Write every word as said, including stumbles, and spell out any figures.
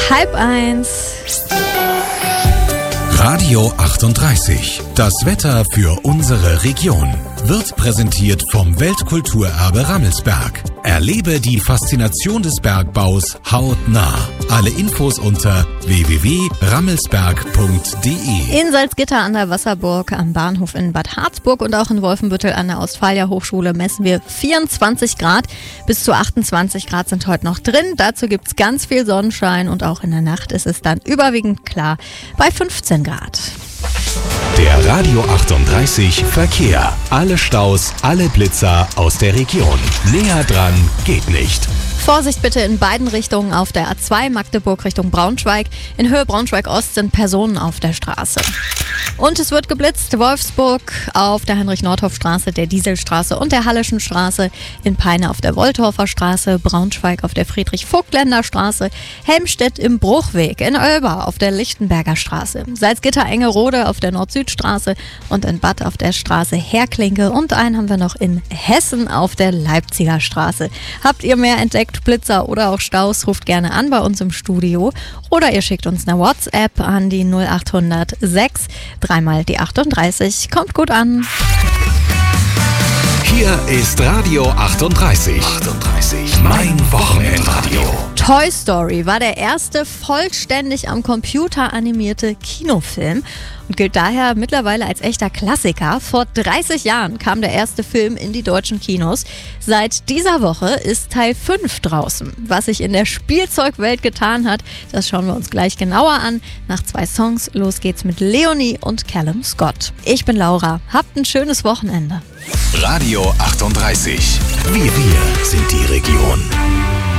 halb eins. Radio achtunddreißig. Das Wetter für unsere Region wird präsentiert vom Weltkulturerbe Rammelsberg. Erlebe die Faszination des Bergbaus hautnah. Alle Infos unter w w w punkt rammelsberg punkt d e. In Salzgitter an der Wasserburg, am Bahnhof in Bad Harzburg und auch in Wolfenbüttel an der Ostfalia Hochschule messen wir vierundzwanzig Grad. Bis zu achtundzwanzig Grad sind heute noch drin. Dazu gibt es ganz viel Sonnenschein und auch in der Nacht ist es dann überwiegend klar bei fünfzehn Grad. Der Radio achtunddreißig Verkehr. Alle Staus, alle Blitzer aus der Region. Näher dran geht nicht. Vorsicht bitte in beiden Richtungen auf der A zwei Magdeburg Richtung Braunschweig. In Höhe Braunschweig-Ost sind Personen auf der Straße. Und es wird geblitzt. Wolfsburg auf der Heinrich-Nordhoff-Straße, der Dieselstraße und der Halleschen Straße. In Peine auf der Woltorfer Straße. Braunschweig auf der Friedrich-Vogtländer Straße. Helmstedt im Bruchweg. In Oelba auf der Lichtenberger Straße. Salzgitter-Engerode auf der Nord-Süd-Straße. Und in Bad auf der Straße Herklinke. Und einen haben wir noch in Hessen auf der Leipziger Straße. Habt ihr mehr entdeckt? Blitzer oder auch Staus, ruft gerne an bei uns im Studio oder ihr schickt uns eine WhatsApp an die null acht hundert sechs, dreimal die achtunddreißig. Kommt gut an. Hier ist Radio achtunddreißig. achtunddreißig. Mein Wochenendradio. Toy Story war der erste vollständig am Computer animierte Kinofilm und gilt daher mittlerweile als echter Klassiker. Vor dreißig Jahren kam der erste Film in die deutschen Kinos. Seit dieser Woche ist Teil fünf draußen. Was sich in der Spielzeugwelt getan hat, das schauen wir uns gleich genauer an. Nach zwei Songs, los geht's mit Leonie und Callum Scott. Ich bin Laura, habt ein schönes Wochenende. Radio achtunddreißig. Wir, wir sind die Region.